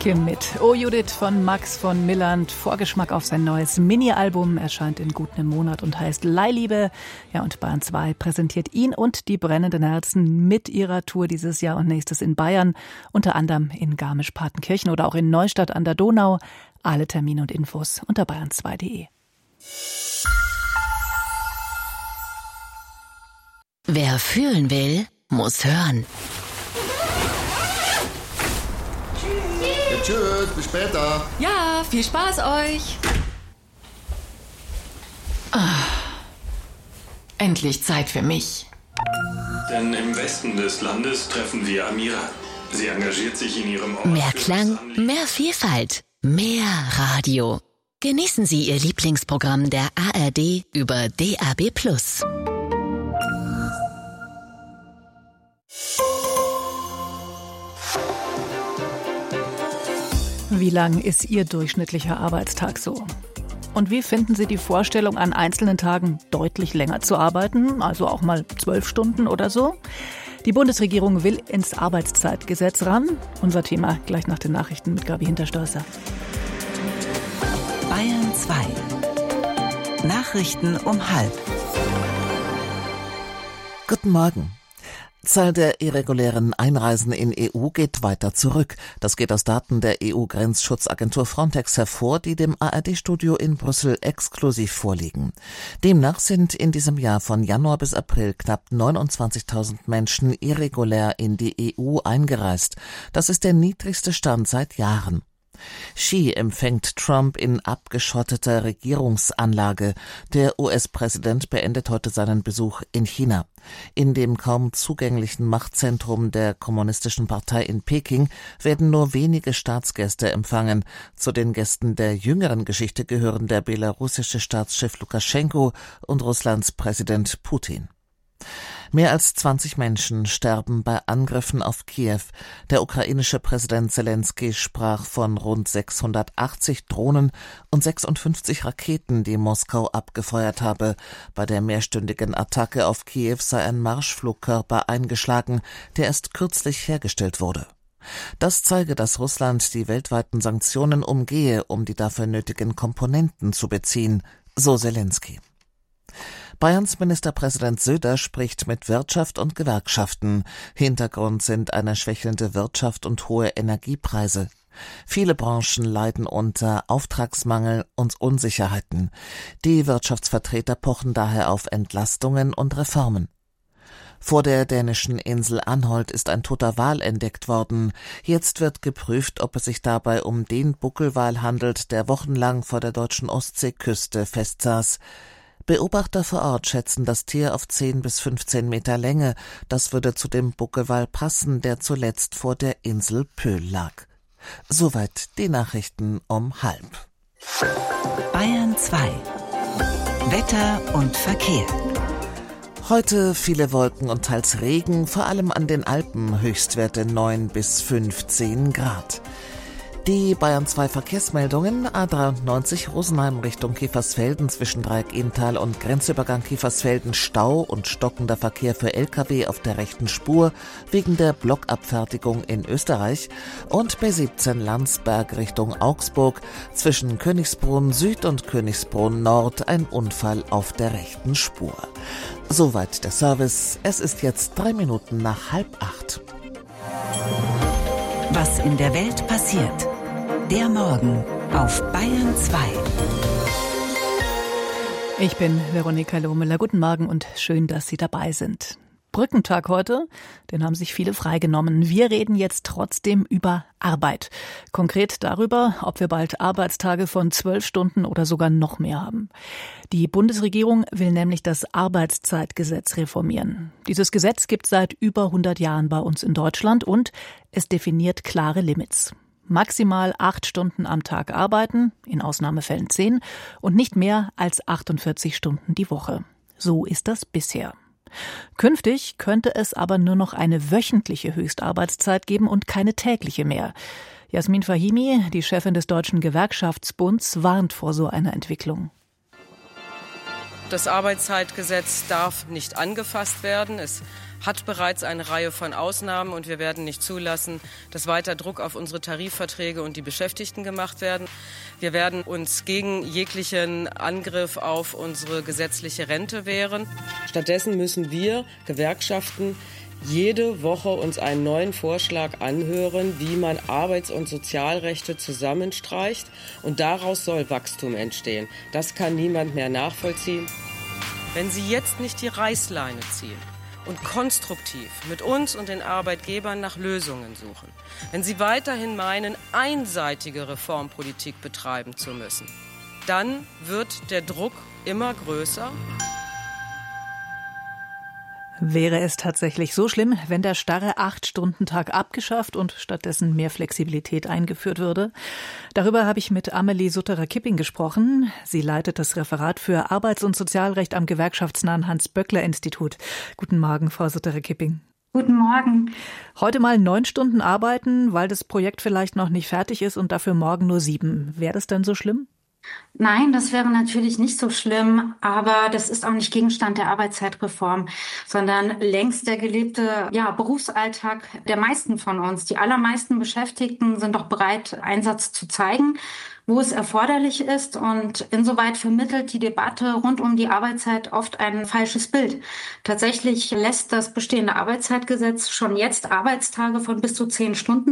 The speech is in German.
Kim mit Oh Judith von Max von Milland. Vorgeschmack auf sein neues Mini-Album erscheint in gut einem Monat und heißt Leihliebe. Ja, und Bayern 2 präsentiert ihn und die brennenden Herzen mit ihrer Tour dieses Jahr und nächstes in Bayern. Unter anderem in Garmisch-Partenkirchen oder auch in Neustadt an der Donau. Alle Termine und Infos unter bayern2.de. Wer fühlen will, muss hören. Tschüss, bis später. Ja, viel Spaß euch. Endlich Zeit für mich. Denn im Westen des Landes treffen wir Amira. Sie engagiert sich in ihrem Ort. Mehr Klang, mehr Vielfalt, mehr Radio. Genießen Sie Ihr Lieblingsprogramm der ARD über DAB+. Wie lang ist Ihr durchschnittlicher Arbeitstag so? Und wie finden Sie die Vorstellung, an einzelnen Tagen deutlich länger zu arbeiten, also auch mal 12 Stunden oder so? Die Bundesregierung will ins Arbeitszeitgesetz ran. Unser Thema gleich nach den Nachrichten mit Gabi Hinterstoesser. Bayern 2. Nachrichten um 12:30. Guten Morgen. Zahl der irregulären Einreisen in EU geht weiter zurück. Das geht aus Daten der EU-Grenzschutzagentur Frontex hervor, die dem ARD-Studio in Brüssel exklusiv vorliegen. Demnach sind in diesem Jahr von Januar bis April knapp 29.000 Menschen irregulär in die EU eingereist. Das ist der niedrigste Stand seit Jahren. Xi empfängt Trump in abgeschotteter Regierungsanlage. Der US-Präsident beendet heute seinen Besuch in China. In dem kaum zugänglichen Machtzentrum der Kommunistischen Partei in Peking werden nur wenige Staatsgäste empfangen. Zu den Gästen der jüngeren Geschichte gehören der belarussische Staatschef Lukaschenko und Russlands Präsident Putin. Mehr als 20 Menschen sterben bei Angriffen auf Kiew. Der ukrainische Präsident Selenskyj sprach von rund 680 Drohnen und 56 Raketen, die Moskau abgefeuert habe. Bei der mehrstündigen Attacke auf Kiew sei ein Marschflugkörper eingeschlagen, der erst kürzlich hergestellt wurde. Das zeige, dass Russland die weltweiten Sanktionen umgehe, um die dafür nötigen Komponenten zu beziehen, so Selenskyj. Bayerns Ministerpräsident Söder spricht mit Wirtschaft und Gewerkschaften. Hintergrund sind eine schwächelnde Wirtschaft und hohe Energiepreise. Viele Branchen leiden unter Auftragsmangel und Unsicherheiten. Die Wirtschaftsvertreter pochen daher auf Entlastungen und Reformen. Vor der dänischen Insel Anholt ist ein toter Wal entdeckt worden. Jetzt wird geprüft, ob es sich dabei um den Buckelwal handelt, der wochenlang vor der deutschen Ostseeküste festsaß. Beobachter vor Ort schätzen das Tier auf 10 bis 15 Meter Länge. Das würde zu dem Buckelwal passen, der zuletzt vor der Insel Pöhl lag. Soweit die Nachrichten um 12:30. Bayern 2. Wetter und Verkehr. Heute viele Wolken und teils Regen, vor allem an den Alpen, Höchstwerte 9 bis 15 Grad. Die Bayern 2 Verkehrsmeldungen: A93 Rosenheim Richtung Kiefersfelden zwischen Dreieck-Inntal und Grenzübergang Kiefersfelden Stau und stockender Verkehr für Lkw auf der rechten Spur wegen der Blockabfertigung in Österreich, und B17 Landsberg Richtung Augsburg zwischen Königsbrunn Süd und Königsbrunn Nord ein Unfall auf der rechten Spur. Soweit der Service. Es ist jetzt 3 Minuten nach 7:30. Was in der Welt passiert. Der Morgen auf Bayern 2. Ich bin Veronika Lohmüller. Guten Morgen und schön, dass Sie dabei sind. Brückentag heute, den haben sich viele freigenommen. Wir reden jetzt trotzdem über Arbeit. Konkret darüber, ob wir bald Arbeitstage von 12 Stunden oder sogar noch mehr haben. Die Bundesregierung will nämlich das Arbeitszeitgesetz reformieren. Dieses Gesetz gibt es seit über 100 Jahren bei uns in Deutschland und es definiert klare Limits. Maximal 8 Stunden am Tag arbeiten, in Ausnahmefällen 10, und nicht mehr als 48 Stunden die Woche. So ist das bisher. Künftig könnte es aber nur noch eine wöchentliche Höchstarbeitszeit geben und keine tägliche mehr. Jasmin Fahimi, die Chefin des Deutschen Gewerkschaftsbunds, warnt vor so einer Entwicklung. Das Arbeitszeitgesetz darf nicht angefasst werden. Es hat bereits eine Reihe von Ausnahmen und wir werden nicht zulassen, dass weiter Druck auf unsere Tarifverträge und die Beschäftigten gemacht werden. Wir werden uns gegen jeglichen Angriff auf unsere gesetzliche Rente wehren. Stattdessen müssen wir Gewerkschaften jede Woche uns einen neuen Vorschlag anhören, wie man Arbeits- und Sozialrechte zusammenstreicht. Und daraus soll Wachstum entstehen. Das kann niemand mehr nachvollziehen. Wenn Sie jetzt nicht die Reißleine ziehen und konstruktiv mit uns und den Arbeitgebern nach Lösungen suchen, wenn Sie weiterhin meinen, einseitige Reformpolitik betreiben zu müssen, dann wird der Druck immer größer. Wäre es tatsächlich so schlimm, wenn der starre 8-Stunden-Tag abgeschafft und stattdessen mehr Flexibilität eingeführt würde? Darüber habe ich mit Amelie Sutterer-Kipping gesprochen. Sie leitet das Referat für Arbeits- und Sozialrecht am gewerkschaftsnahen Hans-Böckler-Institut. Guten Morgen, Frau Sutterer-Kipping. Guten Morgen. Heute mal 9 Stunden arbeiten, weil das Projekt vielleicht noch nicht fertig ist und dafür morgen nur 7. Wäre das denn so schlimm? Nein, das wäre natürlich nicht so schlimm, aber das ist auch nicht Gegenstand der Arbeitszeitreform, sondern längst der gelebte Berufsalltag der meisten von uns. Die allermeisten Beschäftigten sind doch bereit, Einsatz zu zeigen, wo es erforderlich ist. Und insoweit vermittelt die Debatte rund um die Arbeitszeit oft ein falsches Bild. Tatsächlich lässt das bestehende Arbeitszeitgesetz schon jetzt Arbeitstage von bis zu 10 Stunden